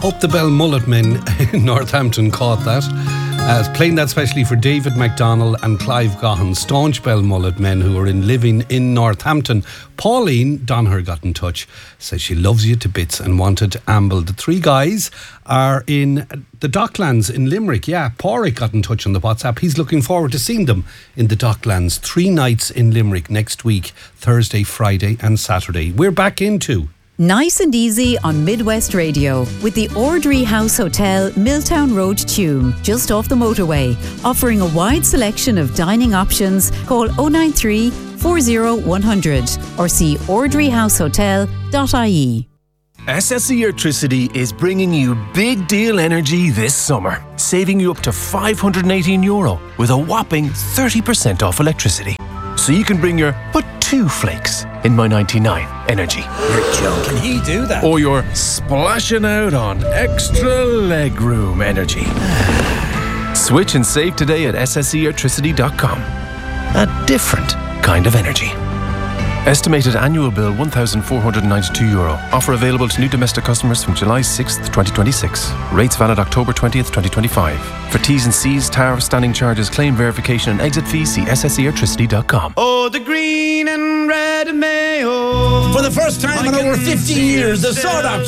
Up the Bell Mullet Men in Northampton caught that. Playing that specially for David McDonnell and Clive Gahan, staunch Bell Mullet Men who are living in Northampton. Pauline Donher got in touch, says she loves you to bits and wanted to amble. The three guys are in the Docklands in Limerick. Yeah, Pádraig got in touch on the WhatsApp. He's looking forward to seeing them in the Docklands. 3 nights in Limerick next week, Thursday, Friday and Saturday. We're back into Nice and Easy on Midwest Radio with the Ordry House Hotel, Milltown Road, Tuam, just off the motorway, offering a wide selection of dining options. Call 093 40 100 or see ordryhousehotel.ie. SSE Electricity is bringing you big deal energy this summer, saving you up to €518 with a whopping 30% off electricity. So you can bring your but 2 flakes in my 99 energy. You're joking, he do that? Or you're splashing out on extra legroom energy. Switch and save today at sseelectricity.com. A different kind of energy. Estimated annual bill €1,492. Offer available to new domestic customers from July 6th, 2026. Rates valid October 20th, 2025. For T's and C's, tariff, standing charges, claim verification and exit fees, see sseelectricity.com. Oh, the green and red mayo. For the first time in over 15 years, the Soda